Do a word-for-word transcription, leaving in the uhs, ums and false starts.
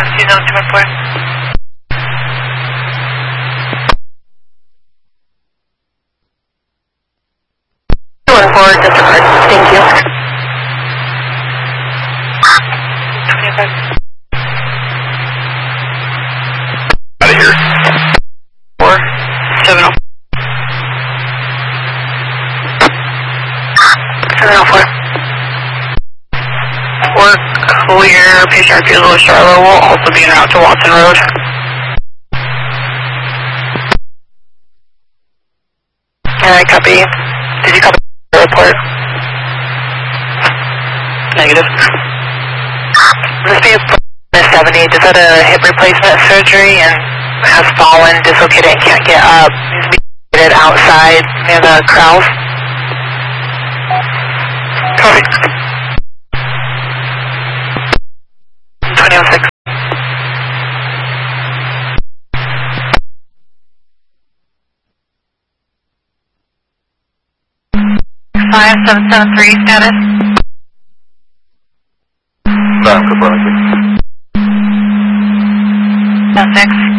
two zero two one four. two one four, disregard. Thank you. twenty-five. Out of here. four seven oh. seven oh four. We're clear. Patient refusal with Charlotte will also be en route to Watson Road. Alright, copy. Did you copy the report? Negative. This be a seventy. Does that a hip replacement surgery and has fallen, dislocated, and can't get up? Needs to be treated outside near the crowds. Copy. twenty oh six. five seven seven three status. Back to Brunswick. No six.